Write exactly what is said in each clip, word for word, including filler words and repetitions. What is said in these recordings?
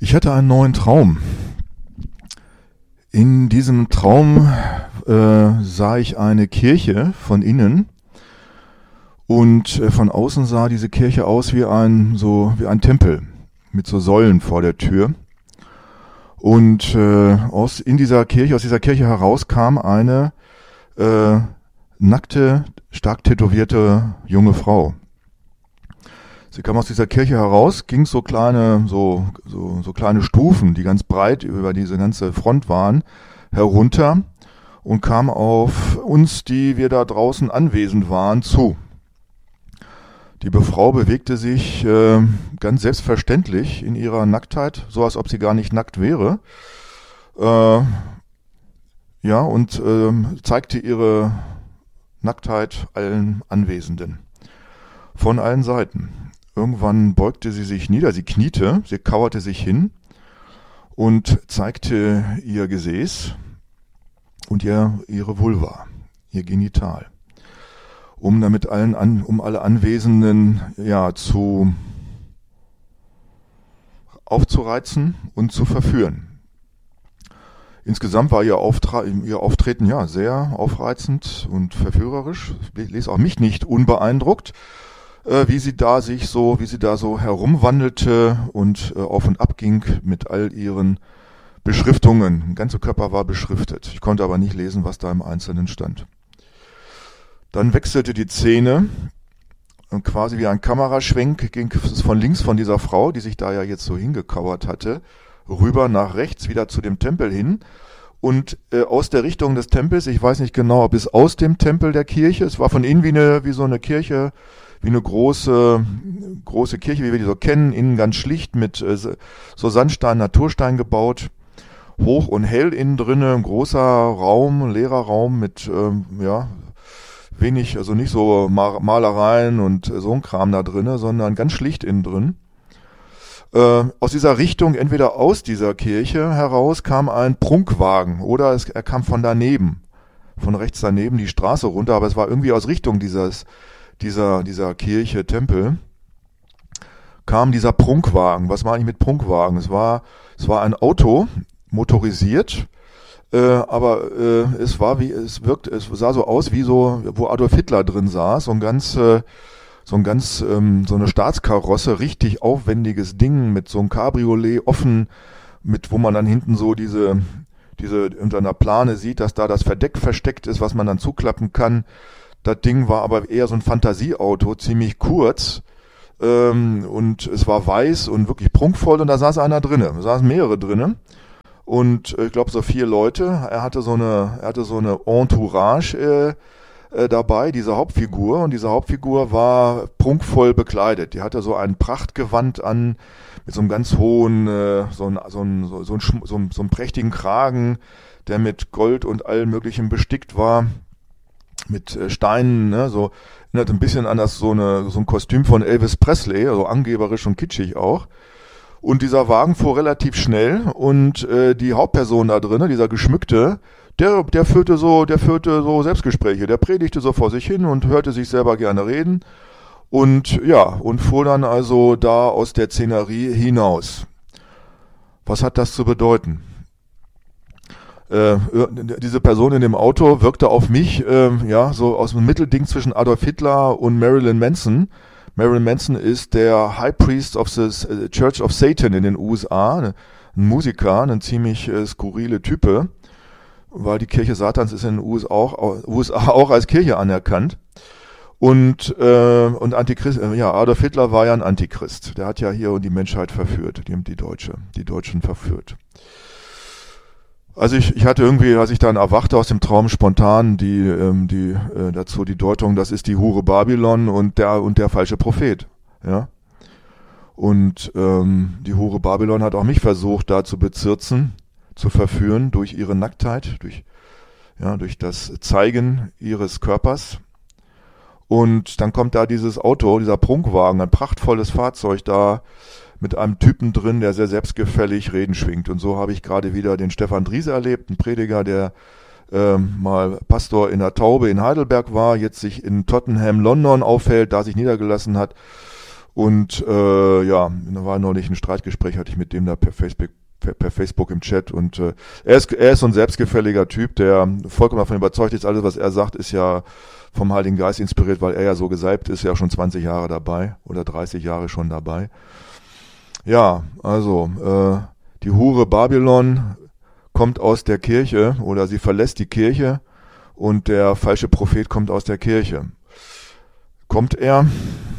Ich hatte einen neuen Traum. In diesem Traum äh, sah ich eine Kirche von innen und äh, von außen sah diese Kirche aus wie ein so wie ein Tempel mit so Säulen vor der Tür. Und äh, aus in dieser Kirche, aus dieser Kirche heraus kam eine äh, nackte, stark tätowierte junge Frau. Sie kam aus dieser Kirche heraus, ging so kleine, so, so, so kleine Stufen, die ganz breit über diese ganze Front waren, herunter und kam auf uns, die wir da draußen anwesend waren, zu. Die Frau bewegte sich äh, ganz selbstverständlich in ihrer Nacktheit, so als ob sie gar nicht nackt wäre. Äh, ja, und äh, zeigte ihre Nacktheit allen Anwesenden. Von allen Seiten. Irgendwann beugte sie sich nieder, sie kniete, sie kauerte sich hin und zeigte ihr Gesäß und ihr, ihre Vulva, ihr Genital, um damit allen an, um alle Anwesenden ja zu aufzureizen und zu verführen. Insgesamt war ihr, Auftra- ihr Auftreten ja sehr aufreizend und verführerisch. Ich ließ auch mich nicht unbeeindruckt, wie sie da sich so, wie sie da so herumwandelte und äh, auf und ab ging mit all ihren Beschriftungen. Der ganze Körper war beschriftet. Ich konnte aber nicht lesen, was da im Einzelnen stand. Dann wechselte die Szene und quasi wie ein Kameraschwenk ging es von links von dieser Frau, die sich da ja jetzt so hingekauert hatte, rüber nach rechts wieder zu dem Tempel hin. Und äh, aus der Richtung des Tempels, ich weiß nicht genau, ob es aus dem Tempel der Kirche, es war von innen wie, eine, wie so eine Kirche, wie eine große, große Kirche, wie wir die so kennen, innen ganz schlicht mit äh, so Sandstein, Naturstein gebaut, hoch und hell innen drinne, ein großer Raum, leerer Raum mit, ähm, ja, wenig, also nicht so Malereien und so ein Kram da drinne, sondern ganz schlicht innen drin. Äh, aus dieser Richtung, entweder aus dieser Kirche heraus, kam ein Prunkwagen oder es, er kam von daneben, von rechts daneben die Straße runter, aber es war irgendwie aus Richtung dieses dieser dieser Kirche, Tempel, kam dieser Prunkwagen. Was war eigentlich mit Prunkwagen? Es war es war ein Auto, motorisiert, äh, aber äh, es war wie es wirkt, es sah so aus wie so, wo Adolf Hitler drin saß, so ein ganz äh, so ein ganz ähm, so eine Staatskarosse, richtig aufwendiges Ding mit so einem Cabriolet offen, mit wo man dann hinten so diese diese unter einer Plane sieht, dass da das Verdeck versteckt ist, was man dann zuklappen kann. Das Ding war aber eher so ein Fantasieauto, ziemlich kurz, ähm, und es war weiß und wirklich prunkvoll und da saß einer drinne, da saßen mehrere drinne und äh, ich glaube so vier Leute. Er hatte so eine, er hatte so eine Entourage äh, äh, dabei, diese Hauptfigur, und diese Hauptfigur war prunkvoll bekleidet. Die hatte so ein Prachtgewand an mit so einem ganz hohen, äh, so ein so ein so, so ein so, so einen prächtigen Kragen, der mit Gold und allem Möglichen bestickt war. Mit äh, Steinen, ne, so erinnert ein bisschen an das so eine so ein Kostüm von Elvis Presley, also angeberisch und kitschig auch. Und dieser Wagen fuhr relativ schnell und äh, die Hauptperson da drin, dieser Geschmückte, der der führte so, der führte so Selbstgespräche, der predigte so vor sich hin und hörte sich selber gerne reden und ja, und fuhr dann also da aus der Szenerie hinaus. Was hat das zu bedeuten? Äh, diese Person in dem Auto wirkte auf mich, äh, ja, so aus dem Mittelding zwischen Adolf Hitler und Marilyn Manson. Marilyn Manson ist der High Priest of the Church of Satan in den U S A, ein Musiker, ein ziemlich äh, skurrile Type, weil die Kirche Satans ist in den U S A auch, U S A auch als Kirche anerkannt. Und äh, und Antichrist, äh, ja, Adolf Hitler war ja ein Antichrist. Der hat ja hier die Menschheit verführt, die haben die Deutsche, die Deutschen verführt. Also ich, ich hatte irgendwie, als ich dann erwachte aus dem Traum, spontan die, ähm, die äh, dazu die Deutung, das ist die Hure Babylon und der und der falsche Prophet, ja. Und ähm, die Hure Babylon hat auch mich versucht, da zu bezirzen, zu verführen durch ihre Nacktheit, durch ja durch das Zeigen ihres Körpers. Und dann kommt da dieses Auto, dieser Prunkwagen, ein prachtvolles Fahrzeug da, mit einem Typen drin, der sehr selbstgefällig Reden schwingt. Und so habe ich gerade wieder den Stefan Driese erlebt, einen Prediger, der ähm, mal Pastor in der Taube in Heidelberg war, jetzt sich in Tottenham, London aufhält, da sich niedergelassen hat Und äh, ja, da war neulich ein Streitgespräch, hatte ich mit dem da per Facebook, per, per Facebook im Chat. Und äh, er ist er ist so ein selbstgefälliger Typ, der vollkommen davon überzeugt ist, alles, was er sagt, ist ja vom Heiligen Geist inspiriert, weil er ja so gesalbt ist, ja schon zwanzig Jahre dabei oder dreißig Jahre schon dabei. Ja, also äh, die Hure Babylon kommt aus der Kirche oder sie verlässt die Kirche und der falsche Prophet kommt aus der Kirche. Kommt er?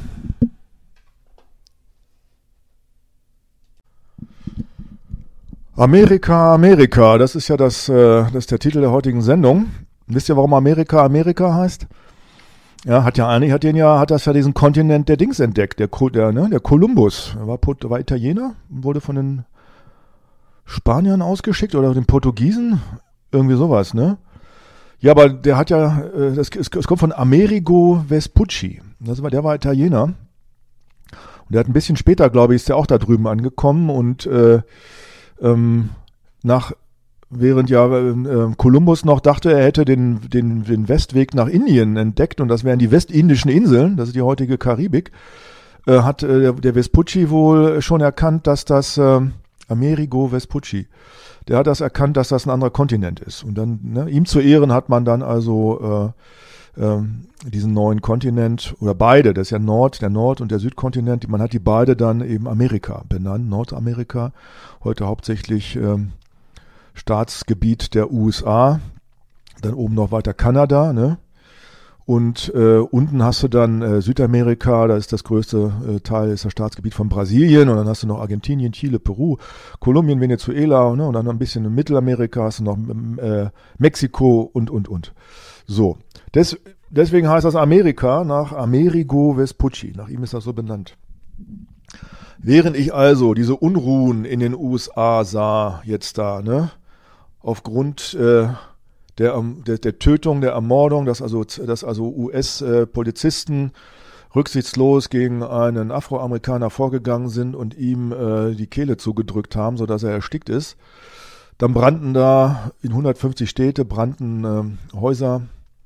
Amerika, Amerika, das ist ja das, äh, das ist der Titel der heutigen Sendung. Wisst ihr, warum Amerika Amerika heißt? Ja, hat ja eigentlich, hat den ja, hat das ja diesen Kontinent der Dings entdeckt, der, der, ne, der Kolumbus. Er war, war Italiener, wurde von den Spaniern ausgeschickt oder den Portugiesen, irgendwie sowas, ne? Ja, aber der hat ja, äh, das, es, es kommt von Amerigo Vespucci. Das war, der war Italiener. Und der hat ein bisschen später, glaube ich, ist der auch da drüben angekommen und äh, ähm, nach Während ja äh, Kolumbus noch dachte, er hätte den, den, den Westweg nach Indien entdeckt und das wären die westindischen Inseln, das ist die heutige Karibik, äh, hat äh, der, der Vespucci wohl schon erkannt, dass das äh, Amerigo Vespucci, der hat das erkannt, dass das ein anderer Kontinent ist. Und dann, ne, ihm zu Ehren hat man dann also äh, äh, diesen neuen Kontinent, oder beide, das ist ja Nord, der Nord- und der Südkontinent, man hat die beide dann eben Amerika benannt, Nordamerika, heute hauptsächlich äh, Staatsgebiet der U S A, dann oben noch weiter Kanada, ne? Und äh, unten hast du dann äh, Südamerika, da ist das größte äh, Teil, ist das Staatsgebiet von Brasilien, und dann hast du noch Argentinien, Chile, Peru, Kolumbien, Venezuela, ne? Und dann noch ein bisschen in Mittelamerika hast du noch äh, Mexiko und, und, und. So, Des, deswegen heißt das Amerika nach Amerigo Vespucci, nach ihm ist das so benannt. Während ich also diese Unruhen in den U S A sah, jetzt da, ne? Aufgrund äh, der, der, der Tötung, der Ermordung, dass also, dass also U S-Polizisten rücksichtslos gegen einen Afroamerikaner vorgegangen sind und ihm äh, die Kehle zugedrückt haben, sodass er erstickt ist. Dann brannten da in hundertfünfzig Städte brannten äh, Häuser.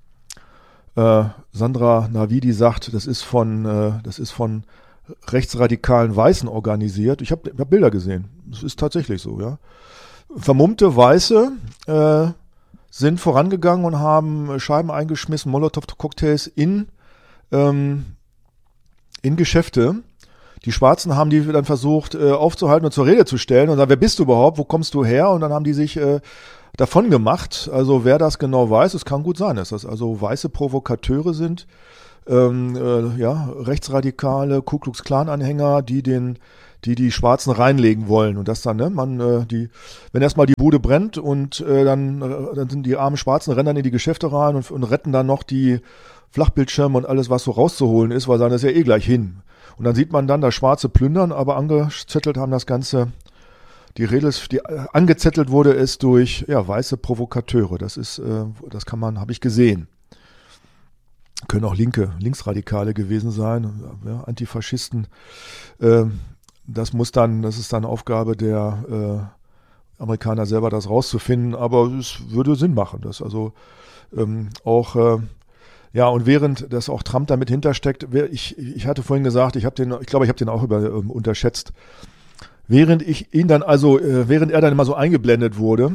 Äh, Sandra Navidi sagt, das ist von, äh, das ist von rechtsradikalen Weißen organisiert. Ich habe hab Bilder gesehen. Das ist tatsächlich so, ja. Vermummte Weiße äh, sind vorangegangen und haben Scheiben eingeschmissen, Molotow-Cocktails in, ähm, in Geschäfte. Die Schwarzen haben die dann versucht äh, aufzuhalten und zur Rede zu stellen und sagen, wer bist du überhaupt, wo kommst du her? Und dann haben die sich äh, davon gemacht. Also wer das genau weiß, es kann gut sein, dass das also weiße Provokateure sind, ähm, äh, ja, rechtsradikale Ku Klux Klan Anhänger, die den die die Schwarzen reinlegen wollen und das dann, ne, man, äh, die, wenn erstmal die Bude brennt und äh, dann, äh, dann sind die armen Schwarzen, rennen dann in die Geschäfte rein und, und retten dann noch die Flachbildschirme und alles, was so rauszuholen ist, weil sagen, das ist ja eh gleich hin. Und dann sieht man dann das Schwarze plündern, aber angezettelt haben das Ganze, die Rede, die äh, angezettelt wurde es durch, ja, weiße Provokateure. Das ist, äh, das kann man, habe ich gesehen. Können auch Linke, Linksradikale gewesen sein, ja, Antifaschisten, äh, Das muss dann, das ist dann Aufgabe der äh, Amerikaner selber, das rauszufinden, aber es würde Sinn machen, dass also ähm, auch, äh, ja, und während das auch Trump damit hintersteckt, ich, ich hatte vorhin gesagt, ich habe den, ich glaube, ich habe den auch über, ähm, unterschätzt, während ich ihn dann also, äh, während er dann immer so eingeblendet wurde,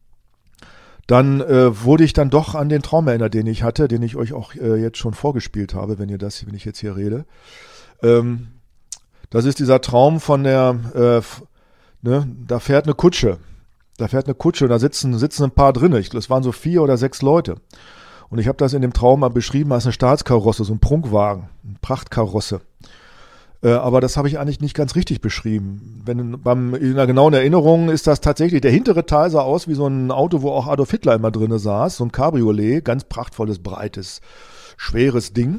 dann äh, wurde ich dann doch an den Traum erinnert, den ich hatte, den ich euch auch äh, jetzt schon vorgespielt habe, wenn ihr das, wenn ich jetzt hier rede. Ähm, Das ist dieser Traum von der, äh, ne, da fährt eine Kutsche. Da fährt eine Kutsche und da sitzen, sitzen ein paar drin. Es waren so vier oder sechs Leute. Und ich habe das in dem Traum mal beschrieben als eine Staatskarosse, so ein Prunkwagen, eine Prachtkarosse. Äh, aber das habe ich eigentlich nicht ganz richtig beschrieben. Wenn, beim, in einer genauen Erinnerung ist das tatsächlich, der hintere Teil sah aus wie so ein Auto, wo auch Adolf Hitler immer drin saß, so ein Cabriolet, ganz prachtvolles, breites, schweres Ding.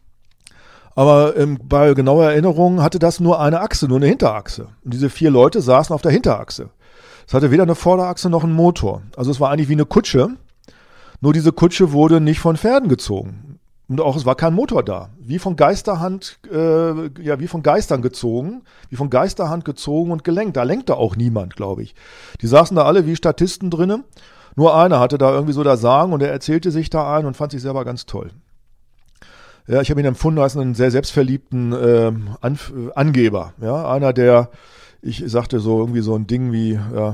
Aber ähm, bei genauer Erinnerung hatte das nur eine Achse, nur eine Hinterachse. Und diese vier Leute saßen auf der Hinterachse. Es hatte weder eine Vorderachse noch einen Motor. Also es war eigentlich wie eine Kutsche, nur diese Kutsche wurde nicht von Pferden gezogen. Und auch es war kein Motor da. Wie von Geisterhand, äh, ja, wie von Geistern gezogen, wie von Geisterhand gezogen und gelenkt. Da lenkte auch niemand, glaube ich. Die saßen da alle wie Statisten drinnen. Nur einer hatte da irgendwie so das Sagen und er erzählte sich da ein und fand sich selber ganz toll. Ja, ich habe ihn empfunden als einen sehr selbstverliebten äh, Anf- äh, Angeber. Ja, einer, der, ich sagte so irgendwie so ein Ding wie, ja,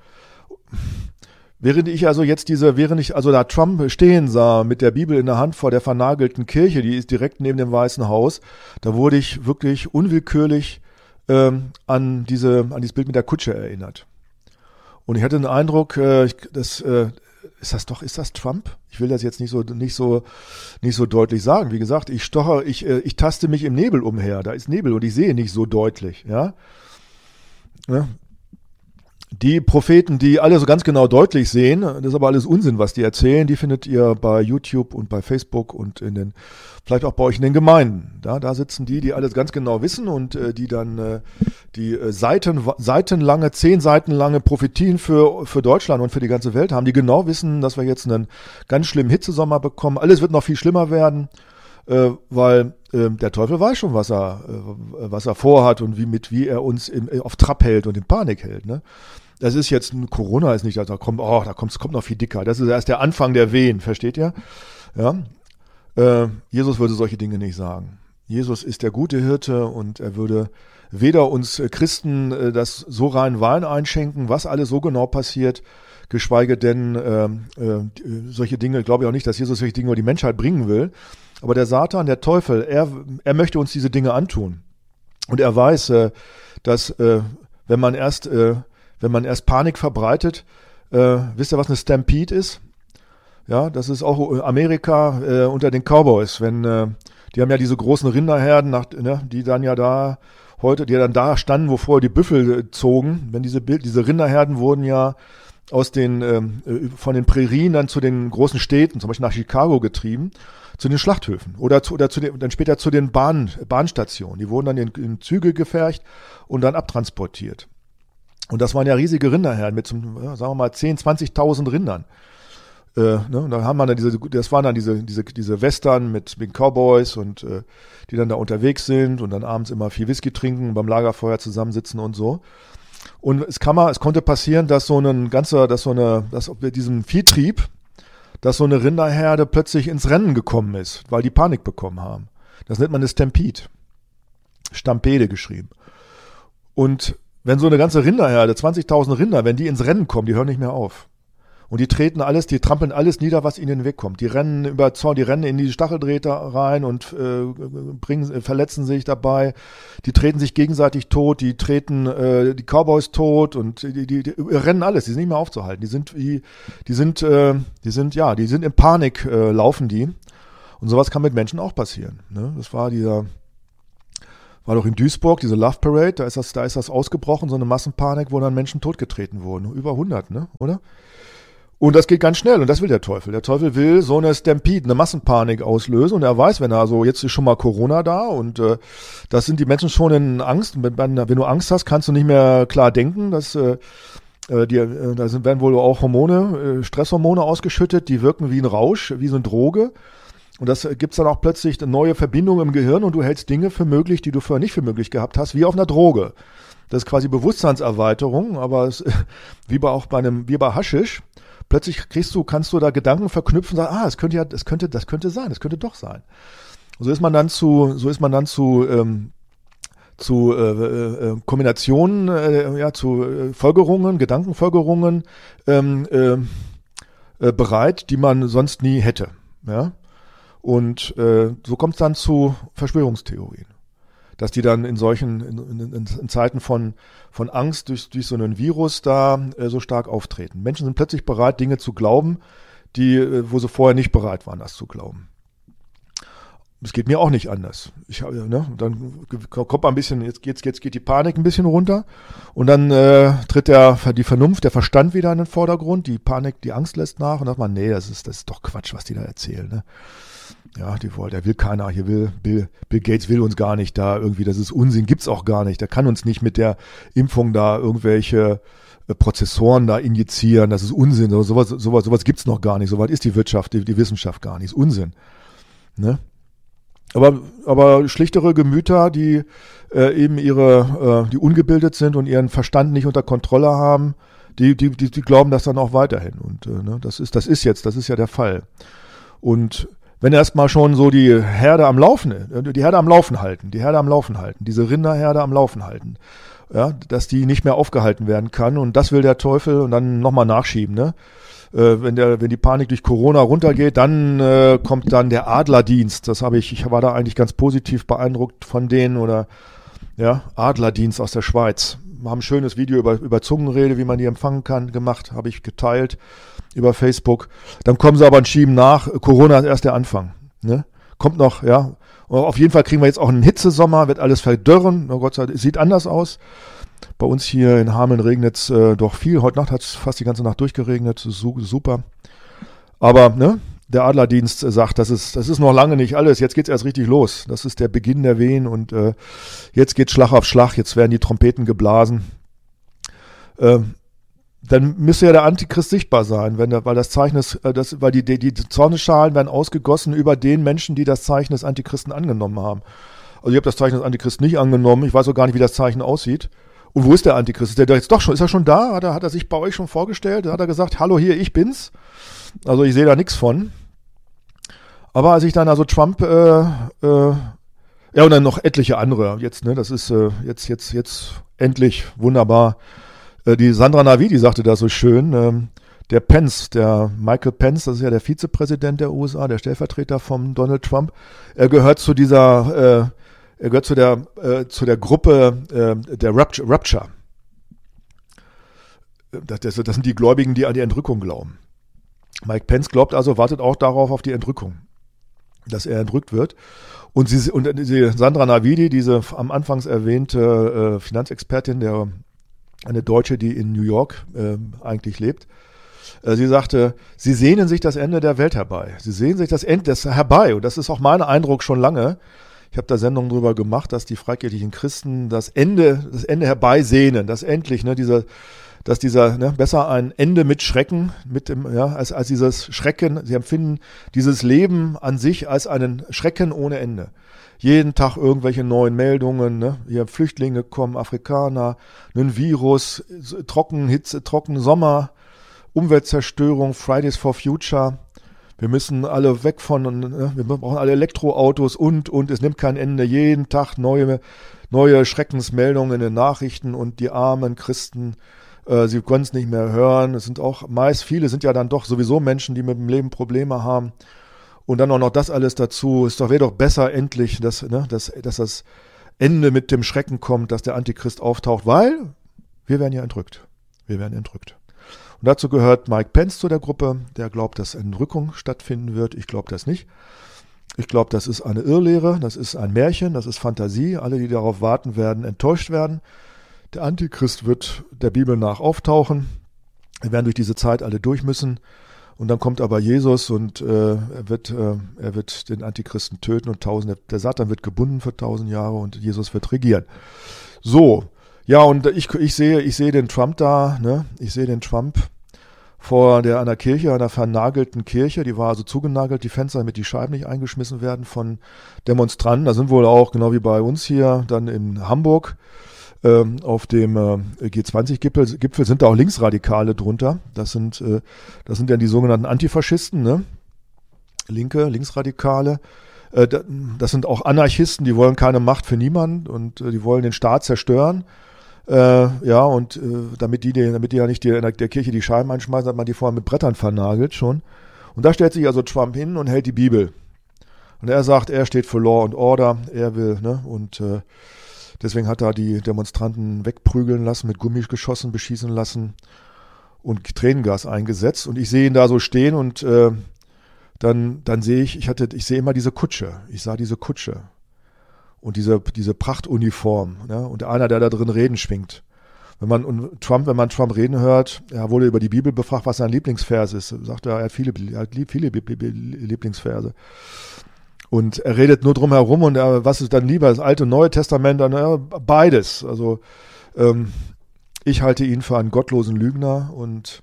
während ich also jetzt diese, während ich also da Trump stehen sah mit der Bibel in der Hand vor der vernagelten Kirche, die ist direkt neben dem Weißen Haus, da wurde ich wirklich unwillkürlich ähm, an diese, an dieses Bild mit der Kutsche erinnert. Und ich hatte den Eindruck, äh, ich, das, äh, ist das doch, ist das Trump? Ich will das jetzt nicht so, nicht so, nicht so deutlich sagen. Wie gesagt, ich stoche, ich, äh, ich taste mich im Nebel umher. Da ist Nebel und ich sehe nicht so deutlich, ja. Ja. Die Propheten, die alle so ganz genau deutlich sehen, das ist aber alles Unsinn, was die erzählen, die findet ihr bei YouTube und bei Facebook und in den, vielleicht auch bei euch in den Gemeinden. Da, da sitzen die, die alles ganz genau wissen und äh, die dann äh, die äh, Seiten, seitenlange, zehn Seiten lange Prophetien für, für Deutschland und für die ganze Welt haben, die genau wissen, dass wir jetzt einen ganz schlimmen Hitzesommer bekommen. Alles wird noch viel schlimmer werden, äh, weil äh, der Teufel weiß schon, was er, äh, was er vorhat und wie, mit wie er uns im, auf Trab hält und in Panik hält, ne? Das ist jetzt, Corona ist nicht, da kommt, oh, da kommt, es kommt noch viel dicker. Das ist erst der Anfang der Wehen, versteht ihr? Ja. Äh, Jesus würde solche Dinge nicht sagen. Jesus ist der gute Hirte und er würde weder uns Christen äh, das so rein Wein einschenken, was alles so genau passiert, geschweige denn äh, äh, solche Dinge, glaube ich auch nicht, dass Jesus solche Dinge über die Menschheit bringen will. Aber der Satan, der Teufel, er, er möchte uns diese Dinge antun. Und er weiß, äh, dass äh, wenn man erst äh, Wenn man erst Panik verbreitet, äh, wisst ihr, was eine Stampede ist? Ja, das ist auch Amerika äh, unter den Cowboys. Wenn äh, die haben ja diese großen Rinderherden, nach, ne, die dann ja da heute, die dann da standen, wo vorher die Büffel äh, zogen. Wenn diese diese Rinderherden wurden ja aus den ähm, von den Prärien dann zu den großen Städten, zum Beispiel nach Chicago getrieben, zu den Schlachthöfen oder zu, oder zu den, dann später zu den Bahn, Bahnstationen. Die wurden dann in, in Züge gefercht und dann abtransportiert. Und das waren ja riesige Rinderherden mit, zum, ja, sagen wir mal, zehntausend, zwanzigtausend Rindern. Äh, ne? Und dann haben wir dann diese, das waren dann diese, diese, diese Western mit, mit Cowboys und äh, die dann da unterwegs sind und dann abends immer viel Whisky trinken, beim Lagerfeuer zusammensitzen und so. Und es kann mal, es konnte passieren, dass so ein ganzer, dass so eine, dass bei diesem Viehtrieb, dass so eine Rinderherde plötzlich ins Rennen gekommen ist, weil die Panik bekommen haben. Das nennt man eine Stampede. Stampede geschrieben. Und wenn so eine ganze Rinderherde, zwanzigtausend Rinder, wenn die ins Rennen kommen, die hören nicht mehr auf. Und die treten alles, die trampeln alles nieder, was ihnen in den Weg kommt. Die rennen über Zaun, die rennen in die Stacheldrähte rein und äh, bringen, verletzen sich dabei. Die treten sich gegenseitig tot, die treten äh, die Cowboys tot und die, die, die rennen alles. Die sind nicht mehr aufzuhalten. Die sind wie, die sind, äh, die sind ja, die sind in Panik, äh, laufen die. Und sowas kann mit Menschen auch passieren. Ne? Das war dieser War doch in Duisburg, diese Love Parade, da ist das, da ist das ausgebrochen, so eine Massenpanik, wo dann Menschen totgetreten wurden. Über hundert, ne, oder? Und das geht ganz schnell und das will der Teufel. Der Teufel will so eine Stampede, eine Massenpanik auslösen und er weiß, wenn er so, jetzt ist schon mal Corona da und äh, das sind die Menschen schon in Angst. Wenn, wenn du Angst hast, kannst du nicht mehr klar denken. Das, äh, die, äh, da sind, werden wohl auch Hormone, äh, Stresshormone ausgeschüttet, die wirken wie ein Rausch, wie so eine Droge. Und das gibt's dann auch plötzlich eine neue Verbindung im Gehirn und du hältst Dinge für möglich, die du vorher nicht für möglich gehabt hast, wie auf einer Droge. Das ist quasi Bewusstseinserweiterung, aber es, wie bei auch bei einem, wie bei Haschisch, plötzlich kriegst du, kannst du da Gedanken verknüpfen und sagen, ah, es könnte ja, das könnte, das könnte sein, das könnte doch sein. Und so ist man dann zu, so ist man dann zu, ähm, zu äh, äh, Kombinationen, äh, ja, zu äh, Folgerungen, Gedankenfolgerungen ähm, äh, äh, bereit, die man sonst nie hätte, ja. Und äh, so kommt es dann zu Verschwörungstheorien, dass die dann in solchen, in, in, in Zeiten von, von Angst durch, durch so einen Virus da äh, so stark auftreten. Menschen sind plötzlich bereit, Dinge zu glauben, die, äh, wo sie vorher nicht bereit waren, das zu glauben. Es geht mir auch nicht anders. Ich, ne, dann kommt man ein bisschen, jetzt geht's, jetzt geht die Panik ein bisschen runter und dann äh, tritt der, die Vernunft, der Verstand wieder in den Vordergrund, die Panik, die Angst lässt nach und sagt man, nee, das ist, das ist doch Quatsch, was die da erzählen, ne? Ja, die wollen, der will keiner, hier will, Bill, Bill Gates will uns gar nicht da irgendwie, das ist Unsinn, gibt's auch gar nicht. Der kann uns nicht mit der Impfung da irgendwelche äh, Prozessoren da injizieren, das ist Unsinn, sowas, sowas, sowas gibt's noch gar nicht, soweit ist die Wirtschaft, die, die Wissenschaft gar nicht, ist Unsinn. Ne? Aber, aber schlichtere Gemüter, die äh, eben ihre, äh, die ungebildet sind und ihren Verstand nicht unter Kontrolle haben, die, die, die, die glauben das dann auch weiterhin. Und äh, ne, das ist, das ist jetzt, das ist ja der Fall. Und wenn erstmal schon so die Herde am Laufen, die Herde am Laufen halten, die Herde am Laufen halten, diese Rinderherde am Laufen halten, ja, dass die nicht mehr aufgehalten werden kann und das will der Teufel und dann nochmal nachschieben, ne? Äh, wenn der, wenn die Panik durch Corona runtergeht, dann äh, kommt dann der Adlerdienst. Das habe ich, ich war da eigentlich ganz positiv beeindruckt von denen oder ja, Adlerdienst aus der Schweiz. Wir haben ein schönes Video über, über Zungenrede, wie man die empfangen kann, gemacht, habe ich geteilt über Facebook. Dann kommen sie aber und schieben nach. Corona ist erst der Anfang. Ne? Kommt noch, ja. Auf jeden Fall kriegen wir jetzt auch einen Hitzesommer, wird alles verdörren. Oh Gott sei Dank, es sieht anders aus. Bei uns hier in Hameln regnet es äh, doch viel. Heute Nacht hat es fast die ganze Nacht durchgeregnet. Su- super. Aber ne, der Adlerdienst sagt, das ist, das ist noch lange nicht alles. Jetzt geht's erst richtig los. Das ist der Beginn der Wehen und äh, jetzt geht Schlag auf Schlag. Jetzt werden die Trompeten geblasen. Ähm, dann müsste ja der Antichrist sichtbar sein, wenn der, weil das Zeichen ist, äh, das, weil die, die, die Zornesschalen werden ausgegossen über den Menschen, die das Zeichen des Antichristen angenommen haben. Also ich habe das Zeichen des Antichristen nicht angenommen. Ich weiß auch gar nicht, wie das Zeichen aussieht. Und wo ist der Antichrist? Ist der jetzt doch schon, ist er schon da? Hat er, hat er sich bei euch schon vorgestellt? Hat er gesagt, hallo hier, ich bin's? Also ich sehe da nichts von. Aber als ich dann also Trump, äh, äh, ja und dann noch etliche andere, jetzt, ne, das ist äh, jetzt, jetzt, jetzt endlich wunderbar. Äh, die Sandra Navidi sagte das so schön, ähm, der Pence, der Michael Pence, das ist ja der Vizepräsident der U S A, der Stellvertreter von Donald Trump, er gehört zu dieser, äh, er gehört zu der, äh, zu der Gruppe äh, der Rapture. Rapture. Das, das, das sind die Gläubigen, die an die Entrückung glauben. Mike Pence glaubt also, wartet auch darauf auf die Entrückung, dass er entrückt wird. Und, sie, und die Sandra Navidi, diese am Anfangs erwähnte äh, Finanzexpertin, der, eine Deutsche, die in New York äh, eigentlich lebt, äh, sie sagte, sie sehnen sich das Ende der Welt herbei. Sie sehnen sich das Ende des herbei. Und das ist auch mein Eindruck schon lange. Ich habe da Sendungen drüber gemacht, dass die freikirchlichen Christen das Ende, das Ende herbeisehnen, dass endlich, ne, dieser, dass dieser, ne, besser ein Ende mit Schrecken, mit dem, ja, als, als dieses Schrecken, sie empfinden dieses Leben an sich als einen Schrecken ohne Ende. Jeden Tag irgendwelche neuen Meldungen, ne, hier Flüchtlinge kommen, Afrikaner, ein Virus, trocken, Hitze, trocken Sommer, Umweltzerstörung, Fridays for Future. Wir müssen alle weg von, ne, wir brauchen alle Elektroautos und, und, es nimmt kein Ende. Jeden Tag neue, neue Schreckensmeldungen in den Nachrichten und die armen Christen, äh, sie können es nicht mehr hören. Es sind auch meist, viele sind ja dann doch sowieso Menschen, die mit dem Leben Probleme haben. Und dann auch noch das alles dazu. Es wäre doch besser endlich, dass, ne, dass, dass das Ende mit dem Schrecken kommt, dass der Antichrist auftaucht, weil wir werden ja entrückt. Wir werden entrückt. Und dazu gehört Mike Pence zu der Gruppe, der glaubt, dass Entrückung stattfinden wird. Ich glaube das nicht. Ich glaube, das ist eine Irrlehre, das ist ein Märchen, das ist Fantasie. Alle, die darauf warten, werden enttäuscht werden. Der Antichrist wird der Bibel nach auftauchen. Wir werden durch diese Zeit alle durch müssen. Und dann kommt aber Jesus und äh, er wird, äh, er wird den Antichristen töten und tausend, der Satan wird gebunden für tausend Jahre und Jesus wird regieren. So, ja, und ich, ich sehe, ich sehe den Trump da, ne? Ich sehe den Trump vor der einer Kirche, einer vernagelten Kirche, die war also zugenagelt, die Fenster, damit die Scheiben nicht eingeschmissen werden von Demonstranten. Da sind wohl auch, genau wie bei uns hier, dann in Hamburg, ähm, auf dem äh, G zwanzig Gipfel, Gipfel sind da auch Linksradikale drunter. Das sind, äh, das sind dann die sogenannten Antifaschisten, ne? Linke, Linksradikale. Äh, das sind auch Anarchisten, die wollen keine Macht für niemanden und äh, die wollen den Staat zerstören. Äh, ja, und äh, damit die, damit die ja nicht die, in der, der Kirche die Scheiben einschmeißen, hat man die vorher mit Brettern vernagelt schon. Und da stellt sich also Trump hin und hält die Bibel. Und er sagt, er steht für Law and Order, er will, ne, und äh, deswegen hat er die Demonstranten wegprügeln lassen, mit Gummigeschossen beschießen lassen und Tränengas eingesetzt. Und ich sehe ihn da so stehen und äh, dann, dann sehe ich, ich hatte, ich sehe immer diese Kutsche. Ich sah diese Kutsche. Und diese, diese Prachtuniform, ne? Und einer, der da drin Reden schwingt. Wenn man und Trump, wenn man Trump reden hört, er wurde über die Bibel befragt, was sein Lieblingsvers ist. Sagt er, er hat viele, er hat viele Lieblingsverse. Und er redet nur drum herum und er, was ist dann lieber, das Alte, Neue Testament, dann, ja, beides. Also ähm, ich halte ihn für einen gottlosen Lügner und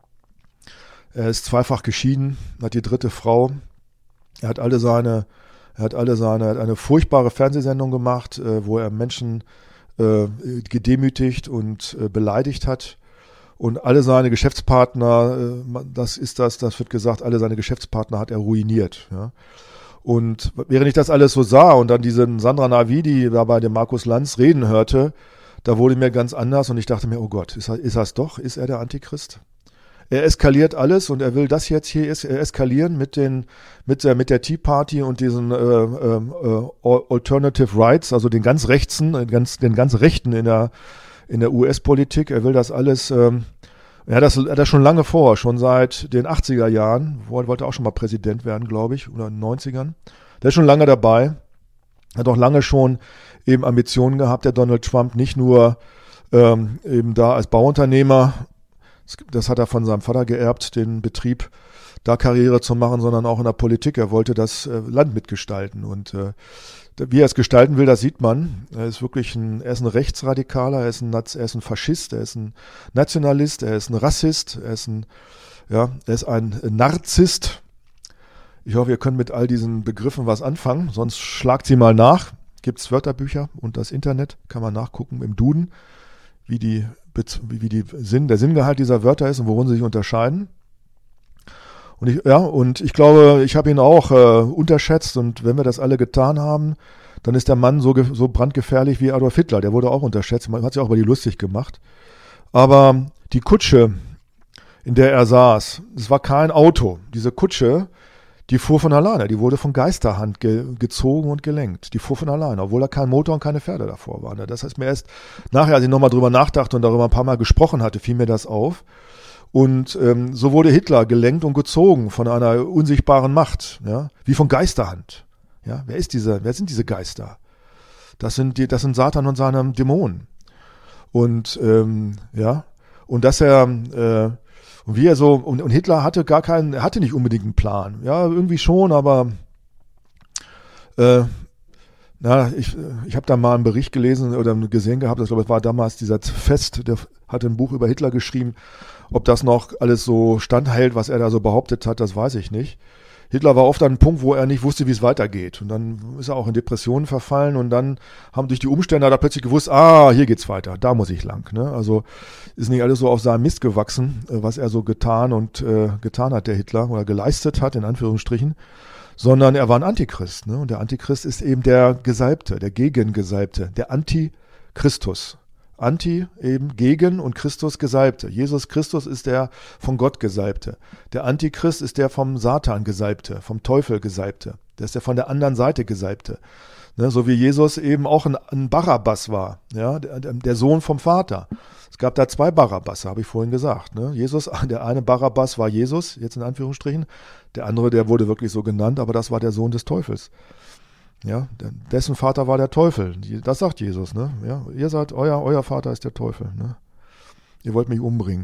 er ist zweifach geschieden, hat die dritte Frau. Er hat alle seine Er hat alle seine, er hat eine furchtbare Fernsehsendung gemacht, äh, wo er Menschen äh, gedemütigt und äh, beleidigt hat. Und alle seine Geschäftspartner, äh, das ist das, das wird gesagt, alle seine Geschäftspartner hat er ruiniert. Ja. Und während ich das alles so sah und dann diesen Sandra Navidi da bei dem Markus Lanz reden hörte, da wurde mir ganz anders und ich dachte mir, oh Gott, ist er, ist er es doch? Ist er der Antichrist? Er eskaliert alles und er will das jetzt hier es, eskalieren mit den mit der mit der Tea Party und diesen äh, äh, Alternative Rights, also den ganz Rechten, den ganz, den ganz Rechten in der in der U S-Politik. Er will das alles. Ähm, er hat das, er hat das schon lange vor, schon seit den achtziger Jahren. Er wollte auch schon mal Präsident werden, glaube ich, oder in den neunzigern. Der ist schon lange dabei. Hat auch lange schon eben Ambitionen gehabt, der Donald Trump, nicht nur ähm, eben da als Bauunternehmer, das hat er von seinem Vater geerbt, den Betrieb, da Karriere zu machen, sondern auch in der Politik. Er wollte das äh, Land mitgestalten und äh, wie er es gestalten will, das sieht man. Er ist wirklich ein, er ist ein Rechtsradikaler, er ist ein, er ist ein Faschist, er ist ein Nationalist, er ist ein Rassist, er ist ein, ja, er ist ein Narzisst. Ich hoffe, ihr könnt mit all diesen Begriffen was anfangen, sonst schlagt sie mal nach. Gibt's Wörterbücher und das Internet, kann man nachgucken im Duden, wie die, wie die Sinn, der Sinngehalt dieser Wörter ist und worin sie sich unterscheiden. Und ich, ja, und ich glaube, ich habe ihn auch äh, unterschätzt und wenn wir das alle getan haben, dann ist der Mann so, so brandgefährlich wie Adolf Hitler. Der wurde auch unterschätzt, man hat sich auch über die lustig gemacht. Aber die Kutsche, in der er saß, das war kein Auto. Diese Kutsche, die fuhr von alleine, die wurde von Geisterhand ge, gezogen und gelenkt. Die fuhr von alleine, obwohl da kein Motor und keine Pferde davor waren. Das heißt mir erst nachher, als ich nochmal drüber nachdachte und darüber ein paar Mal gesprochen hatte, fiel mir das auf. Und ähm, so wurde Hitler gelenkt und gezogen von einer unsichtbaren Macht, ja, wie von Geisterhand. Ja, wer ist dieser? Wer sind diese Geister? Das sind die, das sind Satan und seine Dämonen. Und ähm, ja, und dass er äh, und wie er so und, und Hitler hatte gar keinen, er hatte nicht unbedingt einen Plan. Ja, irgendwie schon, aber äh, na, ich, ich habe da mal einen Bericht gelesen oder gesehen gehabt, ich glaube, es war damals dieser Fest, der hatte ein Buch über Hitler geschrieben. Ob das noch alles so standhält, was er da so behauptet hat, das weiß ich nicht. Hitler war oft an einem Punkt, wo er nicht wusste, wie es weitergeht. Und dann ist er auch in Depressionen verfallen und dann haben durch die Umstände hat er plötzlich gewusst, ah, hier geht's weiter, da muss ich lang. Ne? Also ist nicht alles so auf seinem Mist gewachsen, was er so getan und äh, getan hat, der Hitler, oder geleistet hat, in Anführungsstrichen, sondern er war ein Antichrist. Ne? Und der Antichrist ist eben der Gesalbte, der Gegengesalbte, der Antichristus. Anti eben gegen und Christus Gesalbte. Jesus Christus ist der von Gott Gesalbte. Der Antichrist ist der vom Satan Gesalbte, vom Teufel Gesalbte. Der ist der von der anderen Seite Gesalbte. Ne, so wie Jesus eben auch ein, ein Barabbas war, ja, der, der Sohn vom Vater. Es gab da zwei Barabbasse, habe ich vorhin gesagt. Ne? Jesus, der eine Barabbas war Jesus, jetzt in Anführungsstrichen. Der andere, der wurde wirklich so genannt, aber das war der Sohn des Teufels. Ja, dessen Vater war der Teufel. Das sagt Jesus, ne? Ja, ihr seid, euer, euer Vater ist der Teufel, ne? Ihr wollt mich umbringen.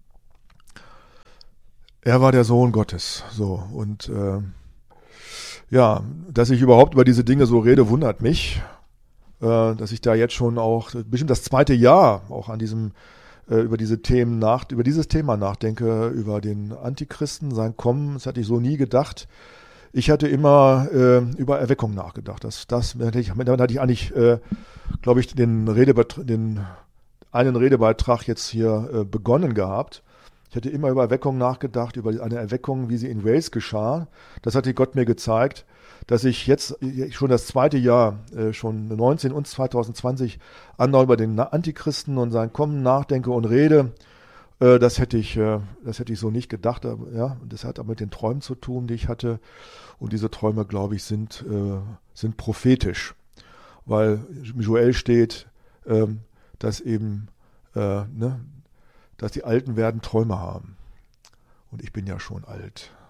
Er war der Sohn Gottes, so. Und, äh, ja, dass ich überhaupt über diese Dinge so rede, wundert mich. Äh, dass ich da jetzt schon auch, bestimmt das zweite Jahr auch an diesem, äh, über diese Themen nach, über dieses Thema nachdenke, über den Antichristen, sein Kommen. Das hatte ich so nie gedacht. Ich hatte immer äh, über Erweckung nachgedacht. Das, das, damit hatte ich eigentlich, äh, glaube ich, den, Redebeitrag, den einen Redebeitrag jetzt hier äh, begonnen gehabt. Ich hatte immer über Erweckung nachgedacht, über eine Erweckung, wie sie in Wales geschah. Das hatte Gott mir gezeigt, dass ich jetzt schon das zweite Jahr, äh, schon neunzehn und zwanzig zwanzig, andauernd über den Antichristen und sein Kommen nachdenke und rede. Das hätte ich, das hätte ich so nicht gedacht. Ja, das hat aber mit den Träumen zu tun, die ich hatte. Und diese Träume, glaube ich, sind, sind prophetisch, weil Joel steht, dass eben, ne, dass die Alten werden Träume haben. Und ich bin ja schon alt.